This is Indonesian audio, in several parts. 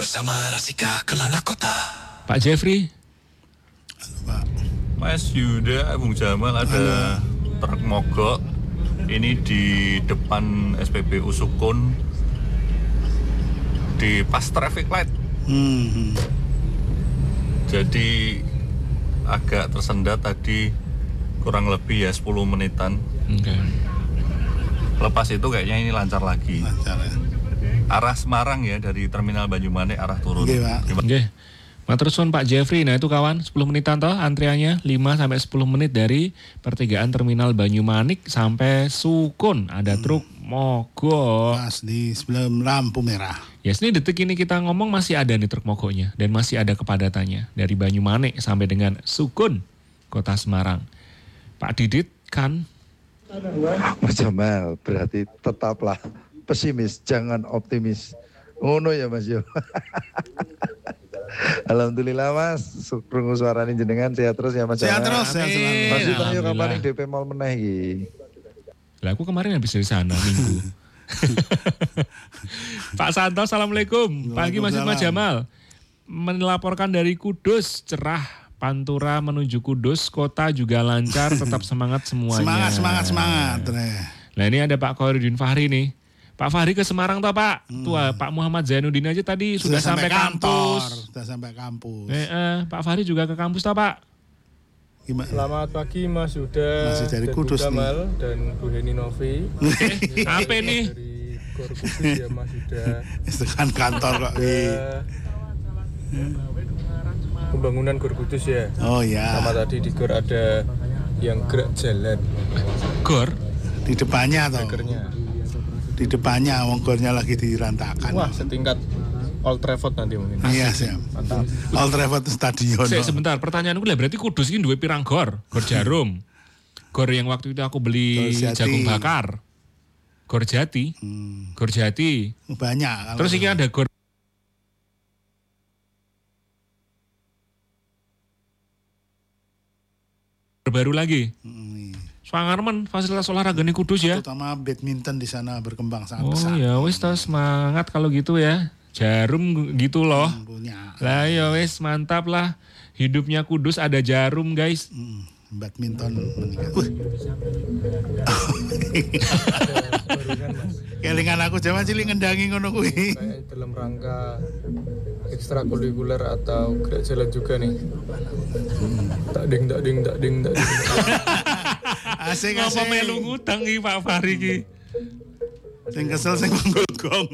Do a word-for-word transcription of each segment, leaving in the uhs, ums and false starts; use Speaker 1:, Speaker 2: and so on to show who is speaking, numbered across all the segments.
Speaker 1: bersama Rasika Kelana Kota.
Speaker 2: Pak Jeffrey.
Speaker 3: Halo Pak.
Speaker 4: Mas Yuda, Bung Jamal, ada Halo. Truk mogok. Ini di depan S P B U Sukun di pas traffic light.
Speaker 3: Hmm.
Speaker 4: Jadi agak tersendat tadi kurang lebih ya sepuluh menitan.
Speaker 2: Okay.
Speaker 4: Lepas itu kayaknya ini lancar lagi.
Speaker 3: Lancar ya.
Speaker 4: Arah Semarang ya, dari Terminal Banyumanik arah turun.
Speaker 3: Oke, Pak.
Speaker 2: Oke. Okay. Matur suwun Pak Jeffrey. Nah itu kawan sepuluh menitan toh antriannya lima sampai sepuluh menit dari pertigaan Terminal Banyumanik sampai Sukun. Ada hmm. truk mogok.
Speaker 3: Pas di sebelum lampu merah.
Speaker 2: Ya yes, ini detik ini kita ngomong masih ada nih truk mogoknya dan masih ada kepadatannya dari Banyumanik sampai dengan Sukun, Kota Semarang. Pak Didit kan?
Speaker 5: Mas Jamal, berarti tetaplah pesimis, jangan optimis. Ngono ya Mas yo. Alhamdulillah Mas, krungu suarane jenengan sehat terus ya Mas.
Speaker 3: Sehat terus, sehat selalu.
Speaker 5: Mas Yuda yo kapan ning D P Mall meneh iki?
Speaker 2: Lah aku kemarin habis dari sana minggu. Pak Santo, assalamualaikum. Pagi Mas Mas Jamal. Melaporkan dari Kudus, cerah Pantura menuju Kudus, kota juga lancar, tetap semangat semuanya.
Speaker 3: Semangat, semangat, semangat.
Speaker 2: Nah ini ada Pak Khairuddin Fahri nih. Pak Fahri ke Semarang toh Pak? Hmm. Tua Pak Muhammad Zainuddin aja tadi sudah, sudah sampai, sampai kampus.
Speaker 3: Kantor, sudah sampai kampus.
Speaker 2: Eh, eh, Pak Fahri juga ke kampus toh Pak?
Speaker 6: Gimana? Selamat pagi Mas Yuda,
Speaker 3: masih dari Kudus
Speaker 6: nih. Jamal dan Bu Heni Novi.
Speaker 2: eh, apa nih?
Speaker 6: Dari Gor Kudus ya Mas Yuda.
Speaker 3: Itu kan kantor kok.
Speaker 6: Pembangunan Gor Kudus ya.
Speaker 3: Oh ya.
Speaker 6: Sama tadi di Gor ada yang gerak jalan.
Speaker 2: Gor?
Speaker 3: Di depannya atau?
Speaker 6: Bekernya.
Speaker 3: Di depannya, wong gornya lagi dirantakan.
Speaker 6: Wah, setingkat Old Trafford nanti mungkin.
Speaker 3: Iya, siap. Mantap. Old Trafford stadion.
Speaker 2: Saya sebentar, pertanyaanku lah berarti Kudus ini duwe pirang gor? Gor Jarum. Gor yang waktu itu aku beli jagung bakar. Gor Jati. Hmm. Gor Jati.
Speaker 3: Banyak.
Speaker 2: Terus ini ada gor baru lagi. Hmm. Sangarman fasilitas olahraga di Kudus ya.
Speaker 3: Terutama badminton di sana berkembang sangat
Speaker 2: oh,
Speaker 3: besar.
Speaker 2: Oh ya wis semangat kalau gitu ya. Jarum gitu loh.
Speaker 3: Hmm,
Speaker 2: lah ya wis mantap lah. Hidupnya Kudus ada Jarum guys.
Speaker 3: Hmm, badminton meningkat. Kelingan aku jaman cilik ngendangi ngono kuwi.
Speaker 6: Kayak dalam rangka ekstrakurikuler atau gerak jalan juga nih. Hmm. Tak ding tak ding tak ding tak ding.
Speaker 3: Asik
Speaker 2: asik. Ngapa melu ngutang iki Pak Fahri iki?
Speaker 3: Sing kesel sing nggolgong.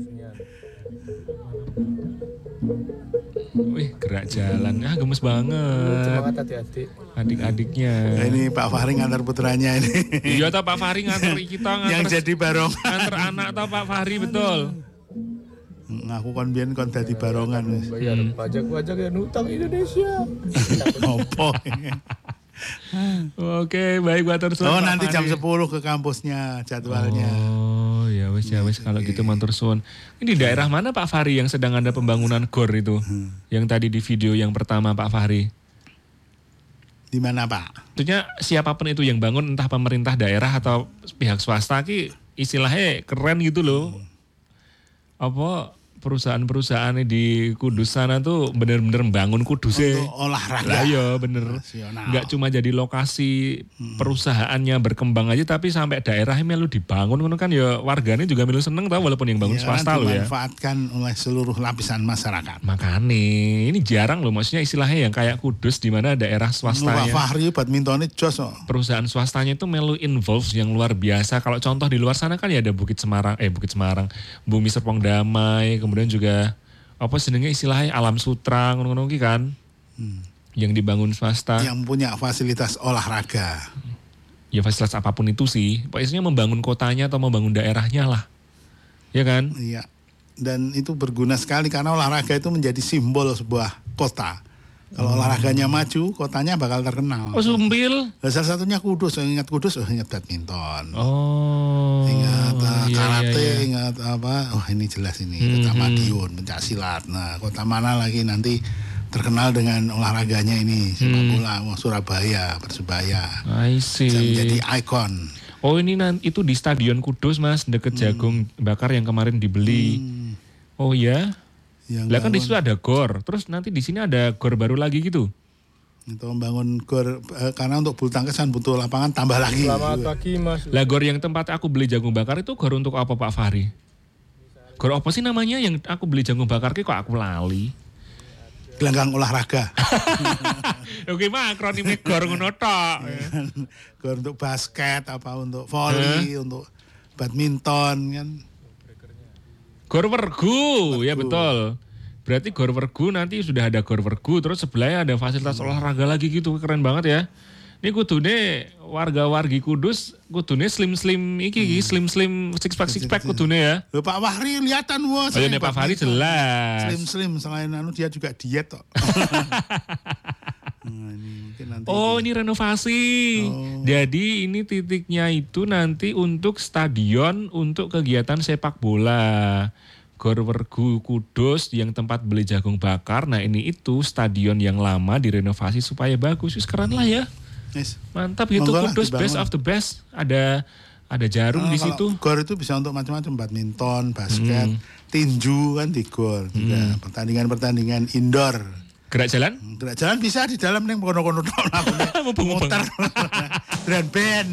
Speaker 2: Wih, gerak jalan. Ah, gemes banget.
Speaker 6: Semangat hati-hati.
Speaker 2: Adik-adiknya.
Speaker 3: Nah, ini Pak Fahri ngantar putranya ini.
Speaker 2: Iya toh Pak Fahri ngantar kita ngantar.
Speaker 3: Yang jadi barongan.
Speaker 2: Ngantar anak toh Pak Fahri betul.
Speaker 3: Ngaku kon biyen kon dadi barongan wis.
Speaker 6: Bayar hmm. pajak-pajak ya utang Indonesia.
Speaker 3: Opo.
Speaker 2: Oke, baik buat terus.
Speaker 3: Oh, nanti jam sepuluh ke kampusnya jadwalnya.
Speaker 2: Oh, ya wes ya wes kalau gitu matur suwun. Ini di daerah mana Pak Fahri yang sedang ada pembangunan gor itu? Hmm. Yang tadi di video yang pertama Pak Fahri.
Speaker 3: Di mana, Pak?
Speaker 2: Tentunya siapapun itu yang bangun, entah pemerintah daerah atau pihak swasta ki istilahnya keren gitu loh. Hmm. Apa perusahaan-perusahaan di Kudus sana tuh bener-bener membangun Kudusnya.
Speaker 3: Untuk olahraga.
Speaker 2: Lah ya bener. Enggak cuma jadi lokasi hmm. perusahaannya berkembang aja, tapi sampai daerahnya melu dibangun kan ya warganya juga melu seneng tau walaupun yang bangun ya, swasta loh ya.
Speaker 3: Dimanfaatkan oleh seluruh lapisan masyarakat.
Speaker 2: Makanya ini jarang loh, maksudnya istilahnya yang kayak Kudus di mana daerah swastanya.
Speaker 3: Pak Fahri badmintonnya jos kok.
Speaker 2: Perusahaan swastanya itu melu involve yang luar biasa. Kalau contoh di luar sana kan ya ada Bukit Semarang, eh Bukit Semarang, Bumi Serpong Damai, kemudian Kemudian juga apa sebenarnya istilahnya Alam Sutra ngono-ngono kan hmm. yang dibangun swasta
Speaker 3: yang punya fasilitas olahraga.
Speaker 2: Ya fasilitas apapun itu sih, pokoknya membangun kotanya atau membangun daerahnya lah, ya kan?
Speaker 3: Iya. Dan itu berguna sekali karena olahraga itu menjadi simbol sebuah kota. Kalau hmm. olahraganya maju, kotanya bakal terkenal.
Speaker 2: Oh sumpil.
Speaker 3: Nah, salah satunya Kudus, ingat Kudus, oh ingat badminton.
Speaker 2: Oh.
Speaker 3: Ingat uh,
Speaker 2: iya,
Speaker 3: karate,
Speaker 2: iya, iya.
Speaker 3: ingat apa? Oh ini jelas ini,
Speaker 2: hmm,
Speaker 3: Kota Madiun, pencak silat. Nah, kota mana lagi nanti terkenal dengan olahraganya ini? Sepak bola, hmm. Surabaya, Persebaya.
Speaker 2: I see.
Speaker 3: Bisa menjadi ikon.
Speaker 2: Oh ini nanti itu di Stadion Kudus Mas, deket hmm. jagung bakar yang kemarin dibeli. Hmm. Oh ya?
Speaker 3: Yang
Speaker 2: Lah kan di
Speaker 3: bangun-
Speaker 2: situ ada gor, terus nanti di sini ada gor baru lagi gitu.
Speaker 3: Itu membangun gor eh, karena untuk bulu tangkis kan butuh lapangan tambah lagi.
Speaker 6: Selamat pagi Mas.
Speaker 2: Lah gor yang tempat aku beli jagung bakar itu gor untuk apa Pak Fahri? Gor apa sih namanya yang aku beli jagung bakar ki kok aku lali?
Speaker 3: Gelanggang olahraga.
Speaker 2: Oke mah akronimnya gor ngono tok.
Speaker 3: Gor untuk basket apa untuk volley, untuk badminton kan.
Speaker 2: Gor Wergu, ya betul. Berarti Gor Wergu nanti sudah ada Gor Wergu, terus sebelahnya ada fasilitas olahraga lagi gitu, keren banget ya. Ini kudune warga-wargi Kudus, kudune slim-slim iki, hmm. slim-slim six-pack six-pack kudune ya.
Speaker 3: Loh, Pak Fahri kelihatan wah.
Speaker 2: Oh ya Pak Fahri jelas.
Speaker 3: Slim-slim selain anu dia juga diet kok. Nah, ini mungkin nanti
Speaker 2: Oh
Speaker 3: di-
Speaker 2: ini renovasi.
Speaker 3: Oh.
Speaker 2: Jadi ini titiknya itu nanti untuk stadion untuk kegiatan sepak bola. Gor Wergu Kudus yang tempat beli jagung bakar. Nah ini itu stadion yang lama direnovasi supaya bagus. Wis keren lah ya.
Speaker 3: Yes.
Speaker 2: Mantap gitu
Speaker 3: Monggo lah,
Speaker 2: Kudus, best
Speaker 3: dibangun.
Speaker 2: of the best. Ada ada jarum
Speaker 3: Oh,
Speaker 2: di
Speaker 3: kalau
Speaker 2: situ.
Speaker 3: Gor itu bisa untuk macam-macam, badminton, basket,
Speaker 2: Hmm.
Speaker 3: tinju kan di gor juga. Pertandingan-pertandingan indoor.
Speaker 2: Gerak jalan?
Speaker 3: Gerak jalan bisa di dalam ning kono-kono tok lakune.
Speaker 2: Mubeng-mubeng.
Speaker 3: Muter. Drum band.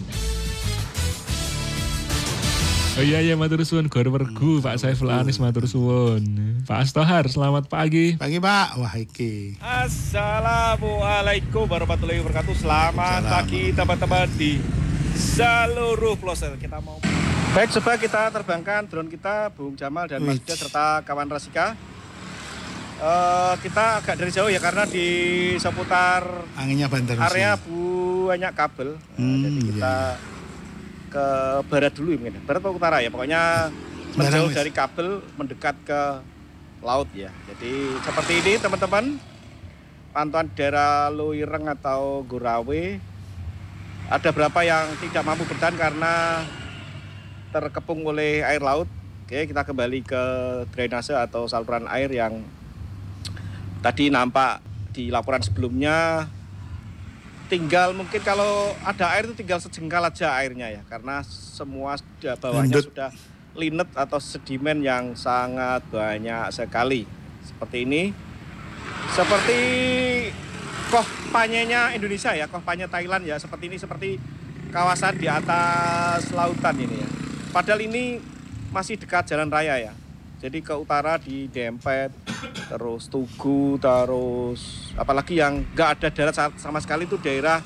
Speaker 2: Oh iya iya matur suwun Gor Wergu Pak Saiful Anis matur suwun. Pak Astohar selamat pagi.
Speaker 3: Pagi Pak. Wah iki.
Speaker 7: Assalamualaikum warahmatullahi wabarakatuh. Selamat
Speaker 3: Salam.
Speaker 7: pagi teman-teman di seluruh pelosok. Kita mau baik, coba kita terbangkan drone kita, Bung Jamal dan Mas
Speaker 3: Wih.
Speaker 7: Yuda serta kawan Rasika. Eh, kita agak dari jauh ya karena di seputar
Speaker 3: Anginnya banter.
Speaker 7: area banyak kabel. Nah,
Speaker 3: Hmm,
Speaker 7: jadi kita ke barat dulu ya mungkin. Barat atau utara ya, pokoknya menjauh
Speaker 3: wis.
Speaker 7: dari kabel mendekat ke laut ya. Jadi seperti ini teman-teman, pantauan daerah Luireng atau Gorawe. Ada berapa yang tidak mampu bertahan karena terkepung oleh air laut. Oke, kita kembali ke drainase atau saluran air yang tadi nampak di laporan sebelumnya. Tinggal mungkin kalau ada air itu tinggal sejengkal aja airnya ya, karena semua sudah bawahnya
Speaker 3: Endut.
Speaker 7: sudah linet atau sedimen yang sangat banyak sekali. Seperti ini, seperti Koh Panyenya Indonesia ya, Koh Panya Thailand ya, seperti ini, seperti kawasan di atas lautan ini ya. Padahal ini masih dekat jalan raya ya. Jadi ke utara di Dempet, terus Tugu, terus apalagi yang nggak ada darat sama sekali itu daerah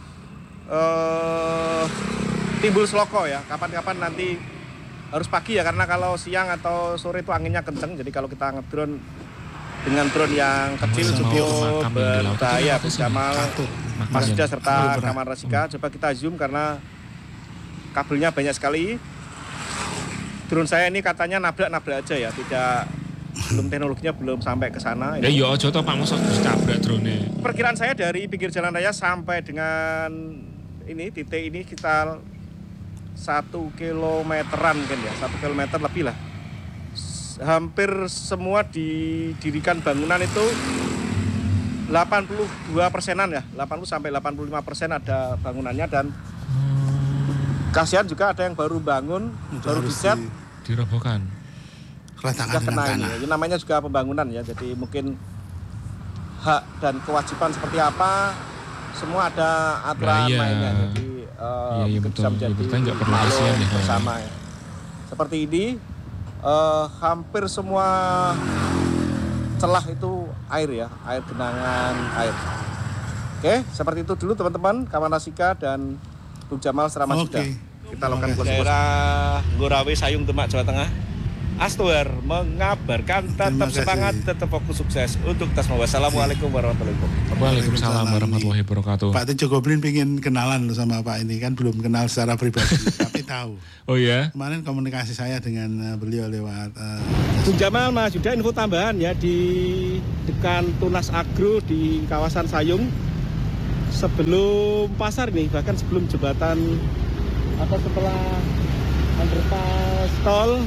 Speaker 7: eh, Timbul Seloko ya. Kapan-kapan nanti harus pagi ya, karena kalau siang atau sore itu anginnya kenceng. Jadi kalau kita ngedrone dengan drone yang kecil
Speaker 2: Sama
Speaker 7: cukup
Speaker 2: makam yang di laut itu
Speaker 7: berbahaya.
Speaker 2: apa
Speaker 7: Bung
Speaker 2: sih?
Speaker 7: Jamal,
Speaker 3: Katut.
Speaker 2: Makam
Speaker 7: Mas
Speaker 2: yang-
Speaker 7: Yuda serta
Speaker 3: Belum pernah.
Speaker 7: Kaman Rasika. Coba kita zoom karena kabelnya banyak sekali. Drone saya ini katanya nabrak-nabrak aja ya, tidak belum teknologinya belum sampai ke sana.
Speaker 2: Ya yo aja to Pak mosok ditabrak drone.
Speaker 7: Perkiraan saya dari pinggir jalan raya sampai dengan ini titik ini sekitar satu kilometeran mungkin ya, satu kilometer lebih lah. S- Hampir semua didirikan bangunan itu delapan puluh dua persenan ya, delapan puluh sampai delapan puluh lima persen ada bangunannya, dan kasihan juga ada yang baru bangun,
Speaker 3: Udah
Speaker 7: baru
Speaker 3: harus
Speaker 7: dicat,
Speaker 3: di-
Speaker 2: Dirobohkan.
Speaker 3: Ratakan
Speaker 7: sudah
Speaker 3: dengan
Speaker 7: kena ini.
Speaker 3: tanah.
Speaker 7: Ini namanya juga pembangunan ya, jadi mungkin hak dan kewajiban seperti apa semua ada aturan
Speaker 2: Nah, iya.
Speaker 7: mainnya. Jadi eh,
Speaker 2: Iya, iya,
Speaker 7: mungkin
Speaker 2: betul.
Speaker 7: bisa
Speaker 2: Ya,
Speaker 7: menjadi
Speaker 2: kita nggak perlu
Speaker 7: maklum
Speaker 2: kasihan ya.
Speaker 7: bersama ya. Seperti ini eh, hampir semua celah itu air ya, air genangan air. Oke, seperti itu dulu teman-teman, kawan Rasika dan Bung Jamal serta Mas
Speaker 3: Oke.
Speaker 7: Yuda. Kita lakukan
Speaker 3: Oke.
Speaker 7: closing. Daerah Gorawe, Sayung, Demak, Jawa Tengah. Astohar mengabarkan tetap
Speaker 3: Terima kasih.
Speaker 7: semangat, tetap fokus, sukses untuk Tasma. Wassalamualaikum warahmatullahi wabarakatuh.
Speaker 2: Waalaikumsalam warahmatullahi wabarakatuh.
Speaker 3: Pak Tejo Goblin pengen kenalan loh sama Pak ini, kan belum kenal secara pribadi, tapi tahu.
Speaker 2: Oh ya.
Speaker 3: Kemarin komunikasi saya dengan eh, beliau lewat eh,
Speaker 7: Bung Jamal, Mas Yuda, info tambahan ya di dekat Tunas Agro di kawasan Sayung. Sebelum pasar nih, bahkan sebelum jembatan atau setelah underpass tol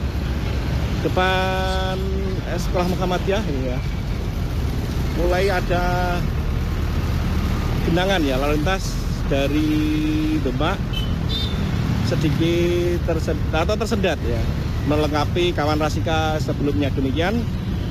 Speaker 7: depan eh, sekolah Muhammadiyah ini ya, mulai ada genangan ya lalu lintas dari Demak sedikit tersendat atau tersendat ya, melengkapi kawan Rasika sebelumnya. Demikian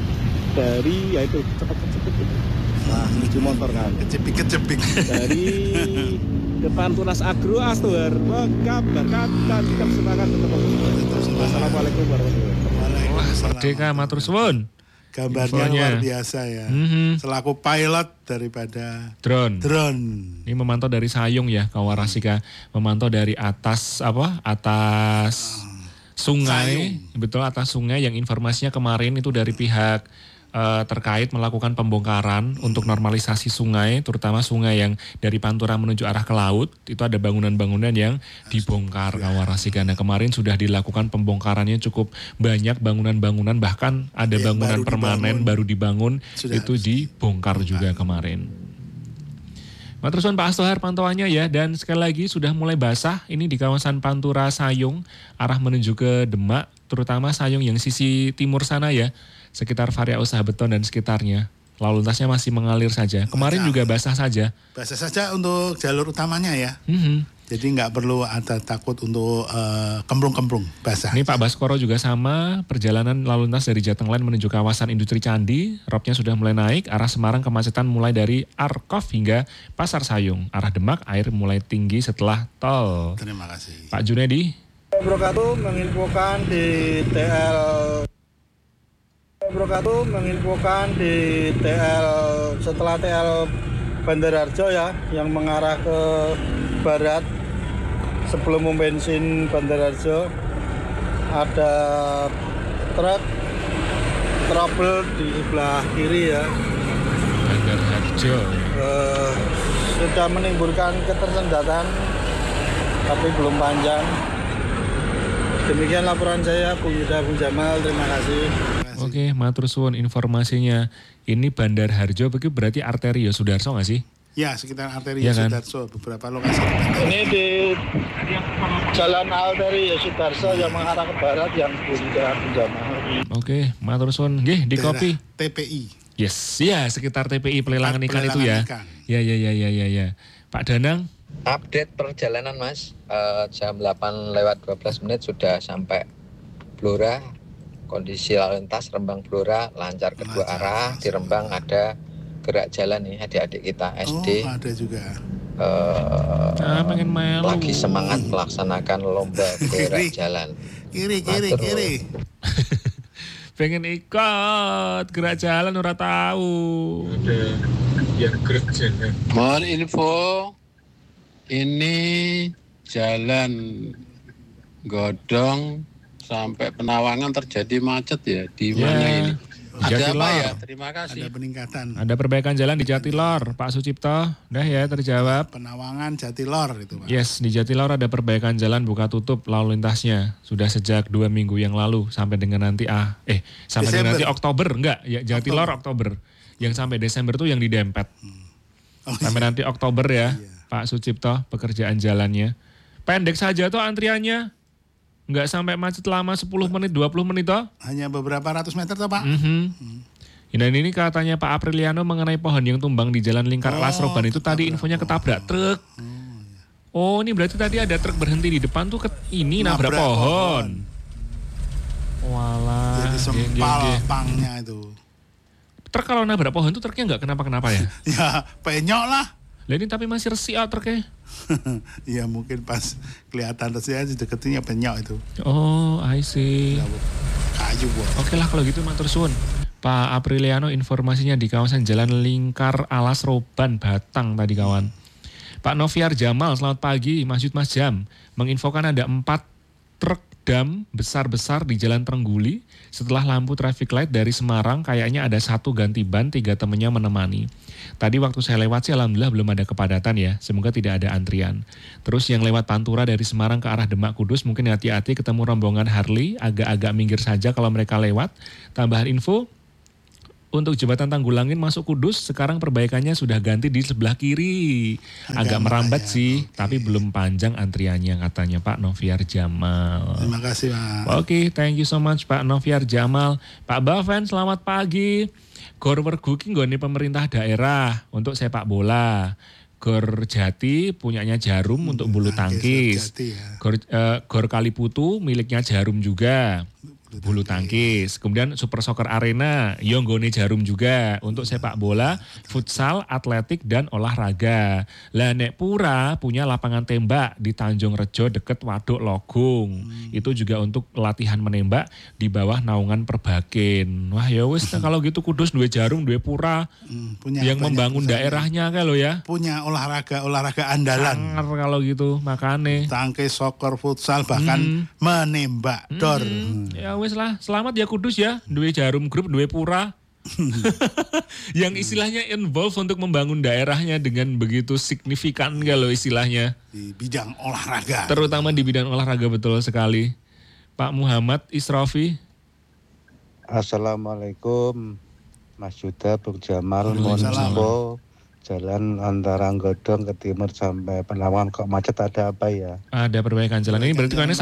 Speaker 7: dari yaitu cepet-cepet gitu. Nah, menuju motor kan.
Speaker 3: Kejepik-kejepik.
Speaker 7: Dari depan Tunas Agro Astuar mengabarkan dan tetap semangat teman-teman. Wassalamualaikum warahmatullahi wabarakatuh.
Speaker 2: Wah, merdeka matur suwun.
Speaker 3: Gambarnya
Speaker 2: Infonya.
Speaker 3: luar biasa ya.
Speaker 2: Mhm.
Speaker 3: Selaku pilot daripada
Speaker 2: Drone.
Speaker 3: drone.
Speaker 2: Ini memantau dari Sayung ya, Kawarasika. Memantau dari atas apa? Atas sungai, betul atas sungai yang informasinya kemarin itu dari pihak eh, terkait melakukan pembongkaran untuk normalisasi sungai, terutama sungai yang dari Pantura menuju arah ke laut, itu ada bangunan-bangunan yang dibongkar Kawarasika. Nah, kemarin sudah dilakukan pembongkarannya cukup banyak bangunan-bangunan, bahkan ada
Speaker 3: Yang
Speaker 2: bangunan
Speaker 3: baru
Speaker 2: permanen
Speaker 3: dibangun.
Speaker 2: baru dibangun,
Speaker 3: Sudah
Speaker 2: itu
Speaker 3: harus
Speaker 2: dibongkar juga kemarin. Matur suwun Pak Astohar pantauannya ya, dan sekali lagi sudah mulai basah ini di kawasan Pantura Sayung arah menuju ke Demak, terutama Sayung yang sisi timur sana ya, sekitar Varia Usaha Beton dan sekitarnya. Lalu lintasnya masih mengalir saja. Kemarin juga basah saja.
Speaker 3: Basah saja untuk jalur utamanya ya.
Speaker 2: Mhm.
Speaker 3: Jadi nggak perlu ada takut untuk eh, kemprung-kemprung basah.
Speaker 2: Ini Pak Baskoro juga sama, perjalanan lalu lintas dari Jatenglan menuju kawasan industri Candi, robnya sudah mulai naik, arah Semarang kemacetan mulai dari Arkov hingga Pasar Sayung. Arah Demak air mulai tinggi setelah tol.
Speaker 3: Terima kasih.
Speaker 2: Pak Junedi.
Speaker 7: Wabarakatuh menginfokan di T L Wabarakatuh menginfokan di T L setelah T L Bandar Harjo ya yang mengarah ke barat sebelum membensin Bandar Harjo ada truk trouble di sebelah kiri ya.
Speaker 2: Bandar Harjo.
Speaker 7: Eh, sudah menimbulkan ketersendatan tapi belum panjang. Demikian laporan saya, Bung Yuda, Bung Jamal, terima kasih.
Speaker 2: Oke, matur suwun informasinya. Ini Bandar Harjo berarti arteri ya Sudarso nggak sih?
Speaker 3: Ya, sekitar arteri
Speaker 2: Iya kan?
Speaker 3: Sudarso, beberapa lokasi di Bandar.
Speaker 7: Ini di Jalan Arteri Sudarso yang mengarah ke barat yang Bung Yuda, Bung Jamal.
Speaker 2: Oke, matur suwun. Nggih, di
Speaker 3: Daerah
Speaker 2: kopi.
Speaker 3: T P I.
Speaker 2: Yes, ya sekitar T P I pelelangan ikan itu ya.
Speaker 3: Pelelangan ikan.
Speaker 2: Ya, ya, ya, ya, ya, ya. Pak Danang.
Speaker 8: Update perjalanan Mas, uh, jam delapan lewat dua belas menit sudah sampai Blora. Kondisi lalu lintas Rembang Blora lancar kedua
Speaker 3: Lancar.
Speaker 8: arah. Di Rembang ada gerak jalan nih adik-adik kita S D.
Speaker 3: Oh, ada juga.
Speaker 8: uh,
Speaker 2: Ah, pengen melu.
Speaker 8: lagi semangat melaksanakan lomba gerak
Speaker 3: Kiri.
Speaker 8: jalan.
Speaker 3: Kiri, kiri,
Speaker 8: Matur.
Speaker 3: kiri.
Speaker 2: Pengen ikut gerak jalan ora tahu.
Speaker 9: Mohon info, ini jalan Godong sampai Penawangan terjadi macet ya, di
Speaker 2: Ya,
Speaker 9: mana ini? Ada apa
Speaker 2: Jatilor.
Speaker 9: ya? Terima kasih.
Speaker 3: Ada peningkatan.
Speaker 2: Ada perbaikan jalan di Jatilor, Pak Sucipto. Udah ya terjawab.
Speaker 3: Penawangan Jatilor itu, Pak.
Speaker 2: Yes, di Jatilor ada perbaikan jalan buka tutup lalu lintasnya. Sudah sejak dua minggu yang lalu sampai dengan nanti ah eh sampai dengan nanti
Speaker 3: Desember.
Speaker 2: Oktober enggak ya Jatilor Oktober. Yang sampai Desember tuh yang di Dempet.
Speaker 3: Oh,
Speaker 2: Sampai
Speaker 3: iya.
Speaker 2: nanti Oktober ya,
Speaker 3: Iya.
Speaker 2: Pak Sucipto pekerjaan jalannya. Pendek saja tuh antriannya. Enggak sampai macet lama sepuluh menit, dua puluh menit toh.
Speaker 3: Hanya beberapa ratus meter toh, Pak?
Speaker 2: Mhm. Dan ini katanya Pak Apriliano mengenai pohon yang tumbang di Jalan Lingkar
Speaker 3: Oh,
Speaker 2: Alas Roban itu tadi
Speaker 3: ketabrak
Speaker 2: infonya
Speaker 3: pohon.
Speaker 2: ketabrak truk. Oh, ini berarti tadi ada truk berhenti di depan tuh ke, ini nabrak,
Speaker 3: Nabrak
Speaker 2: pohon. Walah.
Speaker 3: Jadi
Speaker 2: geng,
Speaker 3: sempal
Speaker 2: geng, geng.
Speaker 3: pangnya itu.
Speaker 2: Truk kalau nabrak pohon tuh truknya nggak kenapa-kenapa ya?
Speaker 3: Ya, penyok lah.
Speaker 2: Lah ini tapi masih resik ah truknya.
Speaker 3: Ya mungkin pas kelihatan resik aja deketinnya penyok itu.
Speaker 2: Oh, I see.
Speaker 3: Ya, Bu. Kayu, Bu.
Speaker 2: Oke lah kalau gitu matur suwun. Pak Apriliano informasinya di kawasan Jalan Lingkar Alas Roban Batang tadi kawan. Pak Noviar Jamal, selamat pagi Mas Yud Mas Jam. Menginfokan ada empat truk dam besar-besar di Jalan Trengguli. Setelah lampu traffic light dari Semarang kayaknya ada satu ganti ban, tiga temennya menemani. Tadi waktu saya lewat sih alhamdulillah belum ada kepadatan ya. Semoga tidak ada antrian. Terus yang lewat Pantura dari Semarang ke arah Demak Kudus mungkin hati-hati ketemu rombongan Harley. Agak-agak minggir saja kalau mereka lewat. Tambahan info. Untuk jembatan Tanggulangin masuk Kudus, sekarang perbaikannya sudah ganti di sebelah kiri. Agak,
Speaker 3: Agak
Speaker 2: merambat
Speaker 3: merayap,
Speaker 2: sih,
Speaker 3: oke.
Speaker 2: tapi belum panjang antriannya katanya Pak Noviar Jamal.
Speaker 3: Terima kasih, Pak.
Speaker 2: Oke, thank you so much Pak Noviar Jamal. Pak Baven, selamat pagi. Gor Wergu ki nggone pemerintah daerah untuk sepak bola. Gor Jati punyanya Jarum untuk bulu
Speaker 3: Nah,
Speaker 2: tangkis.
Speaker 3: Jati ya.
Speaker 2: Gor, eh, Gor Kaliputu miliknya Jarum juga. bulu tangkis. Kemudian Super Soccer Arena, Yonggone Jarum juga untuk sepak bola, futsal, atletik dan olahraga. Lah nek Pura punya lapangan tembak di Tanjung Rejo deket Waduk Logung. Hmm. Itu juga untuk latihan menembak di bawah naungan Perbakin. Wah ya wis kalau gitu Kudus duwe jarum, duwe Pura. Hmm, punya yang membangun daerahnya kan lo ya.
Speaker 3: Punya olahraga-olahraga andalan.
Speaker 2: Sangar kalau gitu makane.
Speaker 3: Tangkis, soccer, futsal bahkan hmm. menembak hmm. dor. Hmm.
Speaker 2: Ya wis lah, selamat ya Kudus ya, duwe Jarum Group, duwe Pura. Yang istilahnya involve untuk membangun daerahnya dengan begitu signifikan kalau istilahnya.
Speaker 3: Di bidang olahraga.
Speaker 2: Terutama di bidang olahraga betul sekali. Pak Muhammad Isrofi.
Speaker 10: Assalamualaikum Mas Yuda, Bung Jamal, Monco. Jalan antara Godong ke timur sampai Penawangan kok macet, ada apa ya?
Speaker 2: Ada perbaikan jalan ini berarti kan